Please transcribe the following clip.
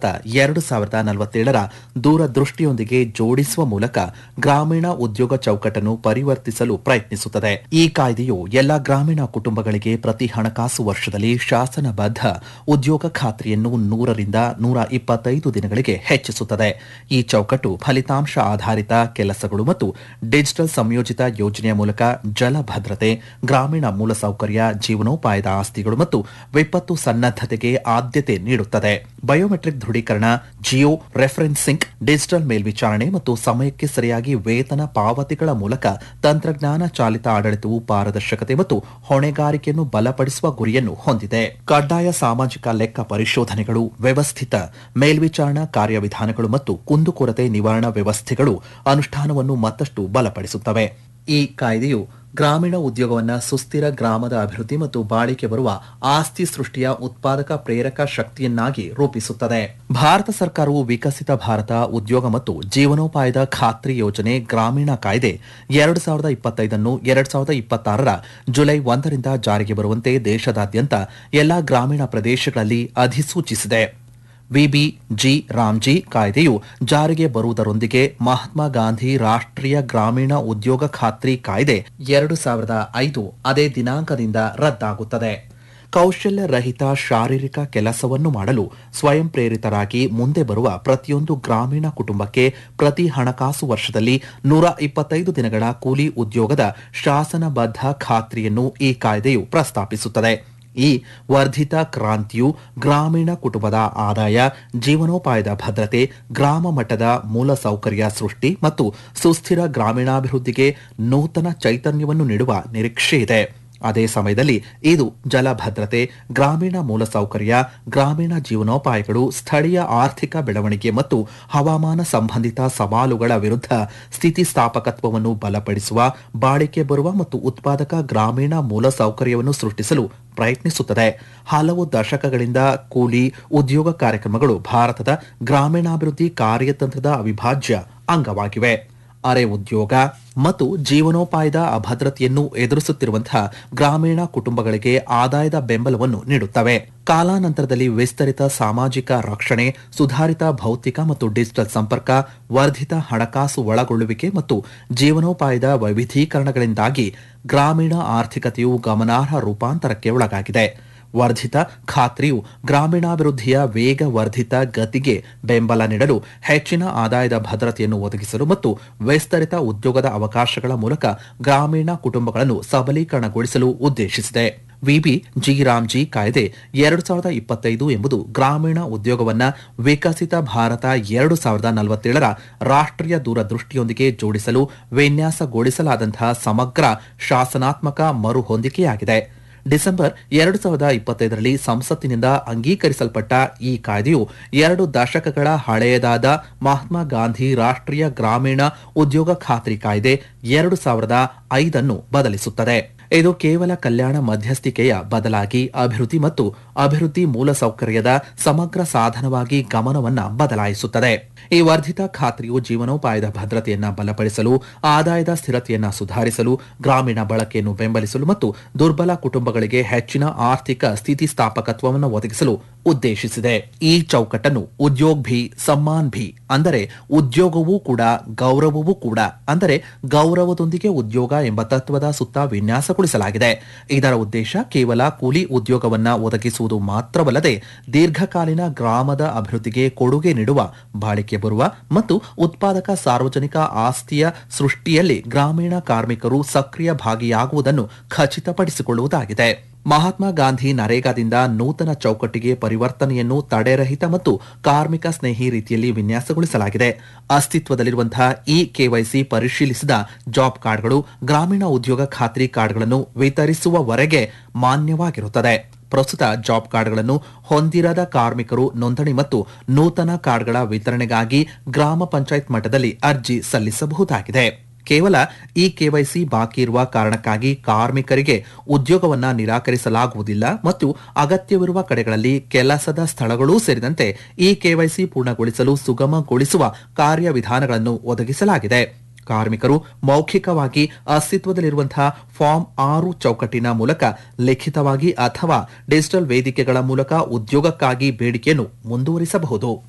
ಭಾರತ 2047ರ ದೂರದೃಷ್ಟಿಯೊಂದಿಗೆ ಜೋಡಿಸುವ ಮೂಲಕ ಗ್ರಾಮೀಣ ಉದ್ಯೋಗ ಚೌಕಟ್ಟನ್ನು ಪರಿವರ್ತಿಸಲು ಪ್ರಯತ್ನಿಸುತ್ತದೆ. ಈ ಕಾಯ್ದೆಯು ಎಲ್ಲ ಗ್ರಾಮೀಣ ಕುಟುಂಬಗಳಿಗೆ ಪ್ರತಿ ಹಣಕಾಸು ವರ್ಷದಲ್ಲಿ ಶಾಸನಬದ್ಧ ಉದ್ಯೋಗ ಖಾತ್ರಿಯನ್ನು 100ರಿಂದ 125 ದಿನಗಳಿಗೆ ಹೆಚ್ಚಿಸುತ್ತದೆ. ಈ ಚೌಕಟ್ಟು ಫಲಿತಾಂಶ ಆಧಾರಿತ ಕೆಲಸಗಳು ಮತ್ತು ಡಿಜಿಟಲ್ ಸಂಯೋಜಿತ ಯೋಜನೆಯ ಮೂಲಕ ಜಲ ಭದ್ರತೆ, ಗ್ರಾಮೀಣ ಮೂಲಸೌಕರ್ಯ, ಜೀವನೋಪಾಯದ ಆಸ್ತಿಗಳು ಮತ್ತು ವಿಪತ್ತು ಸನ್ನದ್ಧತೆಗೆ ಆದ್ಯತೆ ನೀಡುತ್ತದೆ. ಬಯೋಮೆಟ್ರಿಕ್ ದೃಢೀಕರಣ, ಜಿಯೋ ರೆಫರೆನ್ಸಿಂಗ್, ಡಿಜಿಟಲ್ ಮೇಲ್ವಿಚಾರಣೆ ಮತ್ತು ಸಮಯಕ್ಕೆ ಸರಿಯಾಗಿ ವೇತನ ಪಾವತಿಗಳ ಮೂಲಕ ತಂತ್ರಜ್ಞಾನ ಚಾಲಿತ ಆಡಳಿತವು ಪಾರದರ್ಶಕತೆ ಮತ್ತು ಹೊಣೆಗಾರಿಕೆಯನ್ನು ಬಲಪಡಿಸುವ ಗುರಿಯನ್ನು ಹೊಂದಿದೆ. ಕಡ್ಡಾಯ ಸಾಮಾಜಿಕ ಲೆಕ್ಕ ಪರಿಶೋಧನೆಗಳು, ವ್ಯವಸ್ಥಿತ ಮೇಲ್ವಿಚಾರಣಾ ಕಾರ್ಯವಿಧಾನಗಳು ಮತ್ತು ಕುಂದುಕೊರತೆ ನಿವಾರಣಾ ವ್ಯವಸ್ಥೆಗಳು ಅನುಷ್ಠಾನವನ್ನು ಮತ್ತಷ್ಟು ಬಲಪಡಿಸುತ್ತವೆ. ಈ ಕಾಯ್ದೆಯು ಗ್ರಾಮೀಣ ಉದ್ಯೋಗವನ್ನು ಸುಸ್ಥಿರ ಗ್ರಾಮದ ಅಭಿವೃದ್ಧಿ ಮತ್ತು ಬಾಳಿಕೆ ಬರುವ ಆಸ್ತಿ ಸೃಷ್ಟಿಯ ಉತ್ಪಾದಕ ಪ್ರೇರಕ ಶಕ್ತಿಯನ್ನಾಗಿ ರೂಪಿಸುತ್ತದೆ. ಭಾರತ ಸರ್ಕಾರವು ವಿಕಸಿತ ಭಾರತ ಉದ್ಯೋಗ ಮತ್ತು ಜೀವನೋಪಾಯದ ಖಾತ್ರಿ ಯೋಜನೆ ಗ್ರಾಮೀಣ ಕಾಯ್ದೆ 2025 2026 ಜುಲೈ 1ರಿಂದ ಜಾರಿಗೆ ಬರುವಂತೆ ದೇಶದಾದ್ಯಂತ ಎಲ್ಲಾ ಗ್ರಾಮೀಣ ಪ್ರದೇಶಗಳಲ್ಲಿ ಅಧಿಸೂಚಿಸಿದೆ. ವಿಬಿಜಿ ರಾಮ್ಜಿ ಕಾಯ್ದೆಯು ಜಾರಿಗೆ ಬರುವುದರೊಂದಿಗೆ ಮಹಾತ್ಮ ಗಾಂಧಿ ರಾಷ್ಟ್ರೀಯ ಗ್ರಾಮೀಣ ಉದ್ಯೋಗ ಖಾತ್ರಿ ಕಾಯ್ದೆ 2005 ಅದೇ ದಿನಾಂಕದಿಂದ ರದ್ದಾಗುತ್ತದೆ. ಕೌಶಲ್ಯ ರಹಿತ ಶಾರೀರಿಕ ಕೆಲಸವನ್ನು ಮಾಡಲು ಸ್ವಯಂ ಪ್ರೇರಿತರಾಗಿ ಮುಂದೆ ಬರುವ ಪ್ರತಿಯೊಂದು ಗ್ರಾಮೀಣ ಕುಟುಂಬಕ್ಕೆ ಪ್ರತಿ ಹಣಕಾಸು ವರ್ಷದಲ್ಲಿ 125 ದಿನಗಳ ಕೂಲಿ ಉದ್ಯೋಗದ ಶಾಸನಬದ್ಧ ಖಾತ್ರಿಯನ್ನು ಈ ಕಾಯ್ದೆಯು ಪ್ರಸ್ತಾಪಿಸುತ್ತದೆ. ಈ ವರ್ಧಿತ ಕ್ರಾಂತಿಯು ಗ್ರಾಮೀಣ ಕುಟುಂಬದ ಆದಾಯ, ಜೀವನೋಪಾಯದ ಭದ್ರತೆ, ಗ್ರಾಮ ಮಟ್ಟದ ಮೂಲಸೌಕರ್ಯ ಸೃಷ್ಟಿ ಮತ್ತು ಸುಸ್ಥಿರ ಗ್ರಾಮೀಣಾಭಿವೃದ್ಧಿಗೆ ನೂತನ ಚೈತನ್ಯವನ್ನು ನೀಡುವ ನಿರೀಕ್ಷೆಯಿದೆ. ಅದೇ ಸಮಯದಲ್ಲಿ ಇದು ಜಲಭದ್ರತೆ, ಗ್ರಾಮೀಣ ಮೂಲಸೌಕರ್ಯ, ಗ್ರಾಮೀಣ ಜೀವನೋಪಾಯಗಳು, ಸ್ಥಳೀಯ ಆರ್ಥಿಕ ಬೆಳವಣಿಗೆ ಮತ್ತು ಹವಾಮಾನ ಸಂಬಂಧಿತ ಸವಾಲುಗಳ ವಿರುದ್ಧ ಸ್ಥಿತಿಸ್ಥಾಪಕತ್ವವನ್ನು ಬಲಪಡಿಸುವ, ಬಾಳಿಕೆ ಬರುವ ಮತ್ತು ಉತ್ಪಾದಕ ಗ್ರಾಮೀಣ ಮೂಲಸೌಕರ್ಯವನ್ನು ಸೃಷ್ಟಿಸಲು ಪ್ರಯತ್ನಿಸುತ್ತದೆ. ಹಲವು ದಶಕಗಳಿಂದ ಕೂಲಿ ಉದ್ಯೋಗ ಕಾರ್ಯಕ್ರಮಗಳು ಭಾರತದ ಗ್ರಾಮೀಣಾಭಿವೃದ್ಧಿ ಕಾರ್ಯತಂತ್ರದ ಅವಿಭಾಜ್ಯ ಅಂಗವಾಗಿವೆ. ಅರೆ ಉದ್ಯೋಗ ಮತ್ತು ಜೀವನೋಪಾಯದ ಅಭದ್ರತೆಯನ್ನು ಎದುರಿಸುತ್ತಿರುವಂತಹ ಗ್ರಾಮೀಣ ಕುಟುಂಬಗಳಿಗೆ ಆದಾಯದ ಬೆಂಬಲವನ್ನು ನೀಡುತ್ತವೆ. ಕಾಲಾನಂತರದಲ್ಲಿ ವಿಸ್ತರಿತ ಸಾಮಾಜಿಕ ರಕ್ಷಣೆ, ಸುಧಾರಿತ ಭೌತಿಕ ಮತ್ತು ಡಿಜಿಟಲ್ ಸಂಪರ್ಕ, ವರ್ಧಿತ ಹಣಕಾಸು ಒಳಗೊಳ್ಳುವಿಕೆ ಮತ್ತು ಜೀವನೋಪಾಯದ ವೈವಿಧ್ಯೀಕರಣಗಳಿಂದಾಗಿ ಗ್ರಾಮೀಣ ಆರ್ಥಿಕತೆಯು ಗಮನಾರ್ಹ ರೂಪಾಂತರಕ್ಕೆ ಒಳಗಾಗಿದೆ. ವರ್ಧಿತ ಖಾತ್ರಿಯು ಗ್ರಾಮೀಣಾಭಿವೃದ್ಧಿಯ ವೇಗವರ್ಧಿತ ಗತಿಗೆ ಬೆಂಬಲ ನೀಡಲು, ಹೆಚ್ಚಿನ ಆದಾಯದ ಭದ್ರತೆಯನ್ನು ಒದಗಿಸಲು ಮತ್ತು ವಿಸ್ತರಿತ ಉದ್ಯೋಗದ ಅವಕಾಶಗಳ ಮೂಲಕ ಗ್ರಾಮೀಣ ಕುಟುಂಬಗಳನ್ನು ಸಬಲೀಕರಣಗೊಳಿಸಲು ಉದ್ದೇಶಿಸಿದೆ. ವಿಬಿಜಿ ರಾಮ್ಜಿ ಕಾಯ್ದೆ 2025 ಎಂಬುದು ಗ್ರಾಮೀಣ ಉದ್ಯೋಗವನ್ನು ವಿಕಸಿತ ಭಾರತ 2047ರ ರಾಷ್ಟ್ರೀಯ ದೂರದೃಷ್ಟಿಯೊಂದಿಗೆ ಜೋಡಿಸಲು ವಿನ್ಯಾಸಗೊಳಿಸಲಾದಂತಹ ಸಮಗ್ರ ಶಾಸನಾತ್ಮಕ ಮರುಹೊಂದಿಕೆಯಾಗಿದೆ. ಡಿಸೆಂಬರ್ 2025ರಲ್ಲಿ ಸಂಸತ್ತಿನಿಂದ ಅಂಗೀಕರಿಸಲ್ಪಟ್ಟ ಈ ಕಾಯ್ದೆಯು 2 ದಶಕಗಳ ಹಳೆಯದಾದ ಮಹಾತ್ಮ ಗಾಂಧಿ ರಾಷ್ಟ್ರೀಯ ಗ್ರಾಮೀಣ ಉದ್ಯೋಗ ಖಾತ್ರಿ ಕಾಯ್ದೆ 2005 ಬದಲಿಸುತ್ತದೆ. ಇದು ಕೇವಲ ಕಲ್ಯಾಣ ಮಧ್ಯಸ್ಥಿಕೆಯ ಬದಲಾಗಿ ಅಭಿವೃದ್ಧಿ ಮತ್ತು ಅಭಿವೃದ್ಧಿ ಮೂಲಸೌಕರ್ಯದ ಸಮಗ್ರ ಸಾಧನವಾಗಿ ಗಮನವನ್ನು ಬದಲಾಯಿಸುತ್ತದೆ. ಈ ವರ್ಧಿತ ಖಾತ್ರಿಯು ಜೀವನೋಪಾಯದ ಭದ್ರತೆಯನ್ನು ಬಲಪಡಿಸಲು, ಆದಾಯದ ಸ್ಥಿರತೆಯನ್ನು ಸುಧಾರಿಸಲು, ಗ್ರಾಮೀಣ ಬಳಕೆಯನ್ನು ಬೆಂಬಲಿಸಲು ಮತ್ತು ದುರ್ಬಲ ಕುಟುಂಬಗಳಿಗೆ ಹೆಚ್ಚಿನ ಆರ್ಥಿಕ ಸ್ಥಿತಿಸ್ಥಾಪಕತ್ವವನ್ನು ಒದಗಿಸಲು ಉದ್ದೇಶಿಸಿದೆ. ಈ ಚೌಕಟ್ಟನ್ನು ಉದ್ಯೋಗ್ ಭಿ ಸಮ್ಮಾನ್ ಭಿ ಅಂದರೆ ಉದ್ಯೋಗವೂ ಕೂಡ ಗೌರವವೂ ಕೂಡ ಅಂದರೆ ಗೌರವದೊಂದಿಗೆ ಉದ್ಯೋಗ ಎಂಬ ತತ್ವದ ಸುತ್ತ ವಿನ್ಯಾಸಗೊಳಿಸಲಾಗಿದೆ. ಇದರ ಉದ್ದೇಶ ಕೇವಲ ಕೂಲಿ ಉದ್ಯೋಗವನ್ನ ಒದಗಿಸುವುದು ಮಾತ್ರವಲ್ಲದೆ ದೀರ್ಘಕಾಲೀನ ಗ್ರಾಮದ ಅಭಿವೃದ್ಧಿಗೆ ಕೊಡುಗೆ ನೀಡುವ, ಬಾಳಿಕೆ ಬರುವ ಮತ್ತು ಉತ್ಪಾದಕ ಸಾರ್ವಜನಿಕ ಆಸ್ತಿಯ ಸೃಷ್ಟಿಯಲ್ಲಿ ಗ್ರಾಮೀಣ ಕಾರ್ಮಿಕರು ಸಕ್ರಿಯ ಭಾಗಿಯಾಗುವುದನ್ನು ಖಚಿತಪಡಿಸಿಕೊಳ್ಳುವುದಾಗಿದೆ. ಮಹಾತ್ಮ ಗಾಂಧಿ ನರೇಗಾದಿಂದ ನೂತನ ಚೌಕಟ್ಟಿಗೆ ಪರಿವರ್ತನೆಯನ್ನು ತಡೆರಹಿತ ಮತ್ತು ಕಾರ್ಮಿಕ ಸ್ನೇಹಿ ರೀತಿಯಲ್ಲಿ ವಿನ್ಯಾಸಗೊಳಿಸಲಾಗಿದೆ. ಅಸ್ತಿತ್ವದಲ್ಲಿರುವಂತಹ ಈ ಕೆವೈಸಿ ಪರಿಶೀಲಿಸಿದ ಜಾಬ್ ಕಾರ್ಡ್ಗಳು ಗ್ರಾಮೀಣ ಉದ್ಯೋಗ ಖಾತ್ರಿ ಕಾರ್ಡ್ಗಳನ್ನು ವಿತರಿಸುವವರೆಗೆ ಮಾನ್ಯವಾಗಿರುತ್ತದೆ. ಪ್ರಸ್ತುತ ಜಾಬ್ ಕಾರ್ಡ್ಗಳನ್ನು ಹೊಂದಿರದ ಕಾರ್ಮಿಕರು ನೋಂದಣಿ ಮತ್ತು ನೂತನ ಕಾರ್ಡ್ಗಳ ವಿತರಣೆಗಾಗಿ ಗ್ರಾಮ ಪಂಚಾಯತ್ ಮಟ್ಟದಲ್ಲಿ ಅರ್ಜಿ ಸಲ್ಲಿಸಬಹುದಾಗಿದೆ. ಕೇವಲ ಈ ಕೆವೈಸಿ ಬಾಕಿ ಇರುವ ಕಾರಣಕ್ಕಾಗಿ ಕಾರ್ಮಿಕರಿಗೆ ಉದ್ಯೋಗವನ್ನ ನಿರಾಕರಿಸಲಾಗುವುದಿಲ್ಲ ಮತ್ತು ಅಗತ್ಯವಿರುವ ಕಡೆಗಳಲ್ಲಿ ಕೆಲಸದ ಸ್ಥಳಗಳೂ ಸೇರಿದಂತೆ ಈ ಕೆವೈಸಿ ಪೂರ್ಣಗೊಳಿಸಲು ಸುಗಮಗೊಳಿಸುವ ಕಾರ್ಯವಿಧಾನಗಳನ್ನು ಒದಗಿಸಲಾಗಿದೆ. ಕಾರ್ಮಿಕರು ಮೌಖಿಕವಾಗಿ ಅಸ್ತಿತ್ವದಲ್ಲಿರುವಂತಹ ಫಾರ್ಮ್ 6 ಚೌಕಟ್ಟಿನ ಮೂಲಕ ಲಿಖಿತವಾಗಿ ಅಥವಾ ಡಿಜಿಟಲ್ ವೇದಿಕೆಗಳ ಮೂಲಕ ಉದ್ಯೋಗಕ್ಕಾಗಿ ಬೇಡಿಕೆಯನ್ನು ಮುಂದುವರಿಸಬಹುದು.